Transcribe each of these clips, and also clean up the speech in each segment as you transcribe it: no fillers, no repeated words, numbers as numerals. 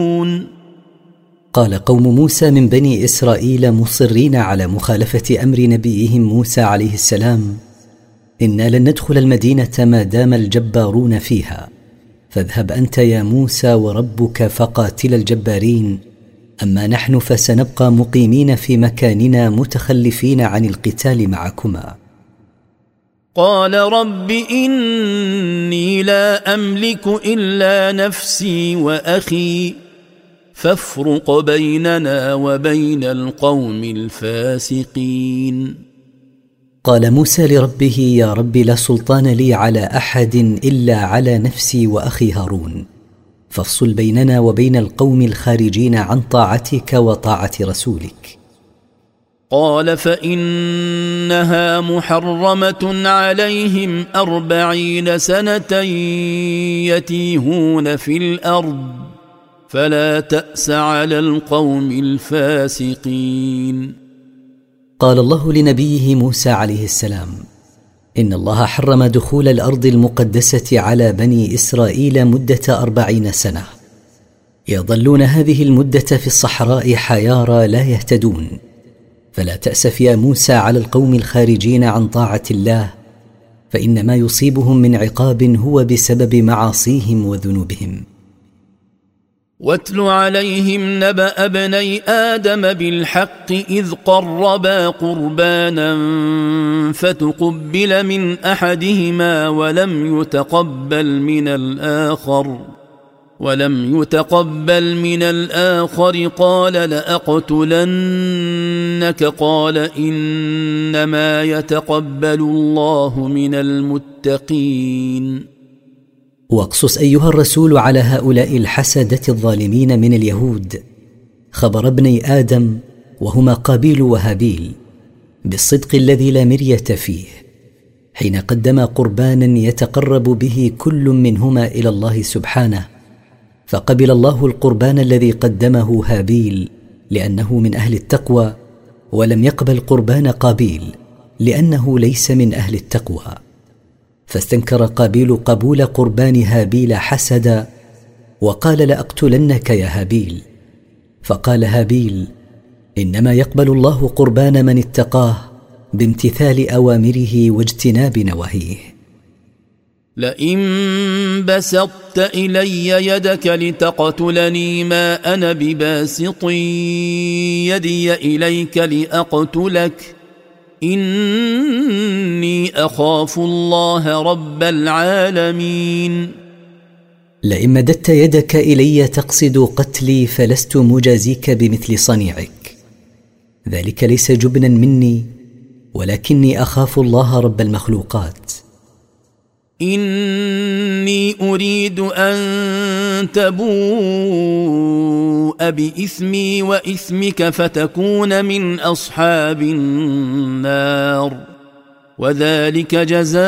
قال قوم موسى من بني إسرائيل مصرين على مخالفة أمر نبيهم موسى عليه السلام: إنا لن ندخل المدينة ما دام الجبارون فيها، فاذهب أنت يا موسى وربك فقاتل الجبارين، أما نحن فسنبقى مقيمين في مكاننا متخلفين عن القتال معكما. قال رب إني لا أملك إلا نفسي وأخي فافرق بيننا وبين القوم الفاسقين. قال موسى لربه: يا رب، لا سلطان لي على أحد إلا على نفسي وأخي هارون، فافصل بيننا وبين القوم الخارجين عن طاعتك وطاعة رسولك. قال فإنها محرمة عليهم 40 سنة يتيهون في الأرض فلا تأس على القوم الفاسقين. قال الله لنبيه موسى عليه السلام: إن الله حرم دخول الأرض المقدسة على بني إسرائيل مدة 40 سنة، يظلون هذه المدة في الصحراء حيارى لا يهتدون، فلا تأسف يا موسى على القوم الخارجين عن طاعة الله، فإن ما يصيبهم من عقاب هو بسبب معاصيهم وذنوبهم. واتل عليهم نبأ ابني آدم بالحق إذ قربا قربانا فتقبل من أحدهما ولم يتقبل من الآخر قال لأقتلنك قال إنما يتقبل الله من المتقين. واقصص أيها الرسول على هؤلاء الحسدة الظالمين من اليهود خبر ابني آدم وهما قابيل وهابيل بالصدق الذي لا مرية فيه، حين قدما قربانا يتقرب به كل منهما إلى الله سبحانه، فقبل الله القربان الذي قدمه هابيل لأنه من أهل التقوى، ولم يقبل قربان قابيل لأنه ليس من أهل التقوى، فاستنكر قابيل قبول قربان هابيل حسدا وقال لأقتلنك يا هابيل. فقال هابيل: إنما يقبل الله قربان من اتقاه بامتثال أوامره واجتناب نواهيه. لئن بسطت إلي يدك لتقتلني ما أنا بباسط يدي إليك لأقتلك إني أخاف الله رب العالمين. لئن مددت يدك إلي تقصد قتلي فلست مجازيك بمثل صنيعك، ذلك ليس جبنا مني ولكني أخاف الله رب المخلوقات. إني أريد أن تبوء بإثمي وإثمك فتكون من أصحاب النار وذلك جزاء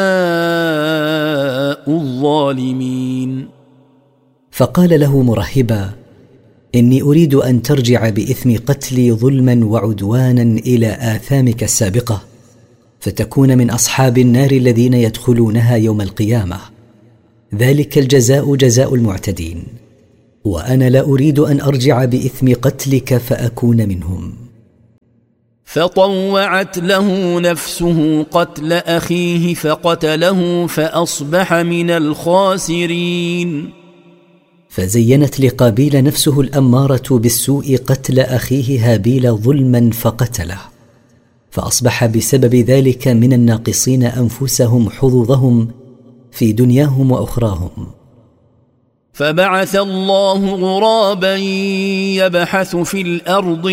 الظالمين. فقال له مرحبا: إني أريد أن ترجع بإثم قتلي ظلما وعدوانا إلى آثامك السابقة، فتكون من أصحاب النار الذين يدخلونها يوم القيامة، ذلك الجزاء جزاء المعتدين، وأنا لا أريد أن أرجع بإثم قتلك فأكون منهم. فطوعت له نفسه قتل أخيه فقتله فأصبح من الخاسرين. فزينت لقابيل نفسه الأمارة بالسوء قتل أخيه هابيل ظلما فقتله، فأصبح بسبب ذلك من الناقصين أنفسهم حظوظهم في دنياهم وأخراهم. فبعث الله غرابا يبحث في الأرض